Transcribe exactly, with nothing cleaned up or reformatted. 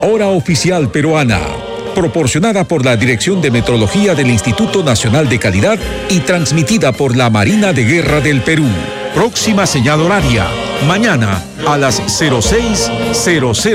Hora oficial peruana, proporcionada por la Dirección de Metrología del Instituto Nacional de Calidad y transmitida por la Marina de Guerra del Perú. Próxima señal horaria, mañana a las cero seis cero cero.